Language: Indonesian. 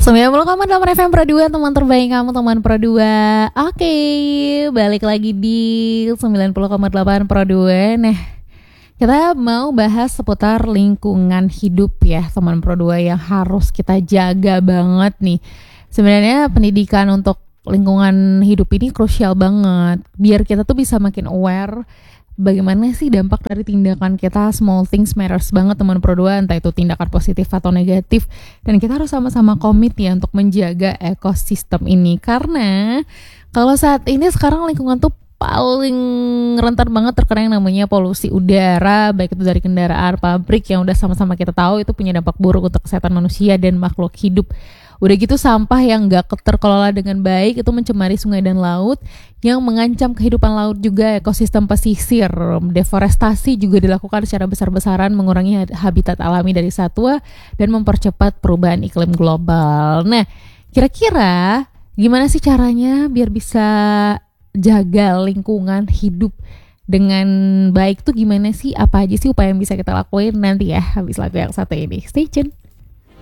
90,8 FM Pro 2, teman terbaik kamu, teman Pro 2. Oke, balik lagi di 90,8 Pro 2. Nah, kita mau bahas seputar lingkungan hidup ya, teman Pro 2, yang harus kita jaga banget nih. Sebenarnya pendidikan untuk lingkungan hidup ini krusial banget, biar kita tuh bisa makin aware bagaimana sih dampak dari tindakan kita. Small things matters banget, teman Pro 2, entah itu tindakan positif atau negatif. Dan kita harus sama-sama komit ya untuk menjaga ekosistem ini. Karena kalau saat ini sekarang lingkungan tuh paling rentan banget terkena yang namanya polusi udara, baik itu dari kendaraan, pabrik, yang udah sama-sama kita tahu itu punya dampak buruk untuk kesehatan manusia dan makhluk hidup. Udah gitu sampah yang gak terkelola dengan baik itu mencemari sungai dan laut, yang mengancam kehidupan laut juga, ekosistem pesisir. Deforestasi juga dilakukan secara besar-besaran, mengurangi habitat alami dari satwa dan mempercepat perubahan iklim global. Nah, kira-kira gimana sih caranya biar bisa jaga lingkungan hidup dengan baik tuh gimana sih? Apa aja sih upaya yang bisa kita lakuin? Nanti ya habis lagu yang satu ini. Stay tune.